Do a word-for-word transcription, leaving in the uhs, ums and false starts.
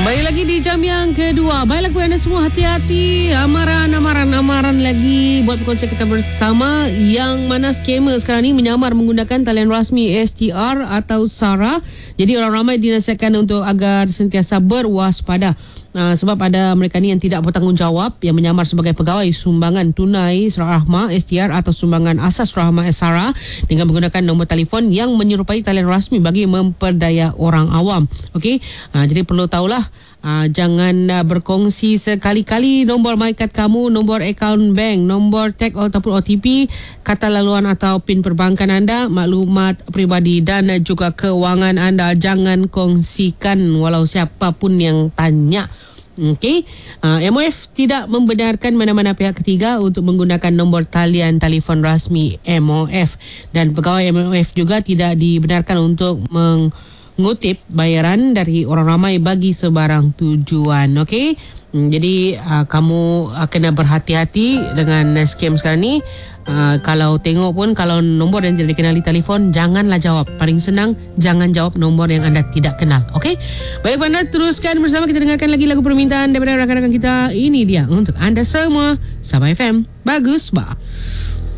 Baik lagi di jam yang kedua. Baiklah kepada anda semua, hati-hati. Amaran, amaran, amaran lagi buat perkongsian kita bersama. Yang mana skamer sekarang ni menyamar menggunakan talian rasmi S T R atau SARA. Jadi orang ramai dinasihatkan untuk agar sentiasa berwaspada. Uh, sebab ada mereka ni yang tidak bertanggungjawab, yang menyamar sebagai pegawai sumbangan tunai Surat Rahmah S T R atau sumbangan asas Rahmah SARA dengan menggunakan nombor telefon yang menyerupai talian rasmi bagi memperdaya orang awam. Okey, uh, jadi perlu tahulah, uh, jangan uh, berkongsi sekali-kali nombor MyCard kamu, nombor akaun bank, nombor tag ataupun O T P, kata laluan atau PIN perbankan anda, maklumat peribadi dan juga kewangan anda. Jangan kongsikan walau siapapun yang tanya. Okey, uh, M O F tidak membenarkan mana-mana pihak ketiga untuk menggunakan nombor talian telefon rasmi M O F, dan pegawai M O F juga tidak dibenarkan untuk mengutip bayaran dari orang ramai bagi sebarang tujuan. Okey, hmm, jadi uh, kamu uh, kena berhati-hati dengan uh, scam sekarang ni. Uh, kalau tengok pun, kalau nombor yang tidak dikenali telefon, janganlah jawab. Paling senang, jangan jawab nombor yang anda tidak kenal. Okey? Baik, anda teruskan bersama. Kita dengarkan lagi lagu permintaan daripada rakan-rakan kita. Ini dia untuk anda semua. Sabah F M. Bagus, bah.